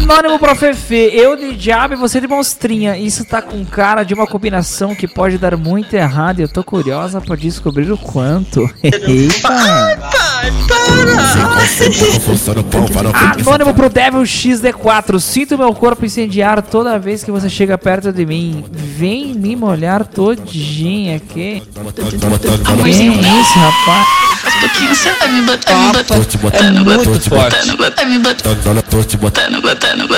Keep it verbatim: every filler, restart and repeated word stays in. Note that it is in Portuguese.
Anônimo pro Fefe, eu de diabo e você de monstrinha. Isso tá com cara de uma combinação que pode dar muito errado e eu tô curiosa pra descobrir o quanto. Eita! Ai, pai, para! Anônimo pro Devil X D quatro. Sinto meu corpo incendiar toda vez que você chega perto de mim. Vem me molhar todinha aqui. Que isso, rapaz? Aos pouquinhos você vai me botando, botando, botando, botando, botando, vai me botando, botando, botando, botando.